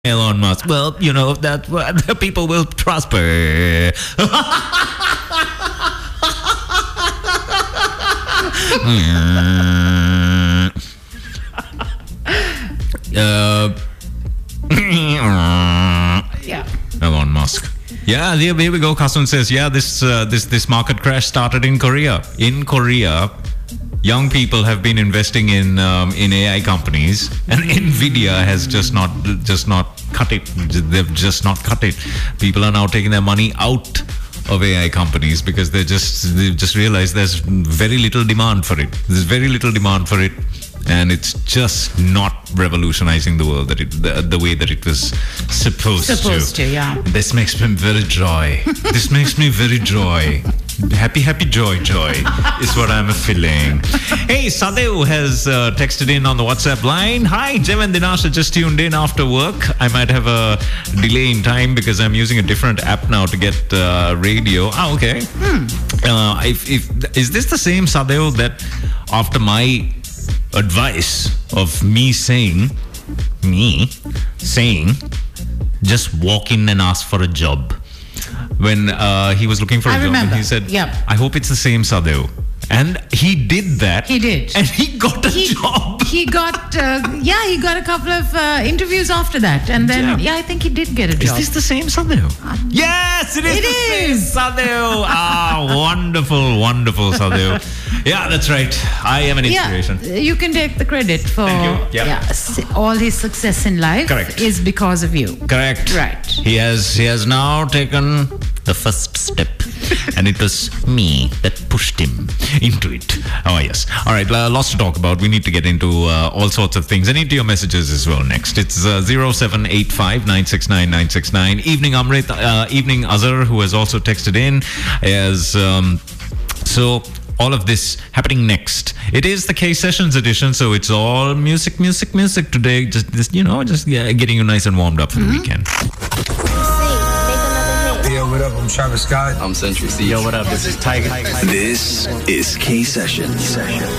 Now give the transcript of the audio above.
Elon Musk. Well, you know, that the people will prosper. Yeah. Elon Musk. Yeah, here we go. Kasun says, yeah, this market crash started in Korea. In Korea, young people have been investing in AI companies, and Nvidia has just not cut it. They've just not cut it. People are now taking their money out of AI companies because they've just realized there's very little demand for it. There's very little demand for it, and it's just not revolutionizing the world the way that it was supposed to. Yeah. This makes me very joy. This makes me very joy. Happy joy is what I'm feeling. Hey, Sadev has texted in on the WhatsApp line. Hi, Jem and Dinesh are just tuned in after work. I might have a delay in time because I'm using a different app now to get radio. Ah, okay. Is this the same Sadev that after my advice of me saying, just walk in and ask for a job? When he was looking for a job, and he said, I hope it's the same Sadev. And he did that. He did. And he got a job. He got, he got a couple of interviews after that. And then, I think he did get a job. Is this the same Sadev? Yes, it is the same Sadev. Wonderful, wonderful Sadev. Yeah, that's right. I am an inspiration. Yeah, you can take the credit for all his success in life. Correct. Is because of you. Correct. Right. He has now taken the first step, and it was me that pushed him into it. Oh, yes. All right, lots to talk about. We need to get into all sorts of things and into your messages as well next. It's 0785 969 969. Evening Amrit, evening Azhar, who has also texted in, as so all of this happening next. It is the K Sessions edition, so it's all music today. Just getting you nice and warmed up for the weekend. Yo, what up? I'm Travis Scott. I'm Century C. Yo, what up? This is Tiger. This is K Sessions.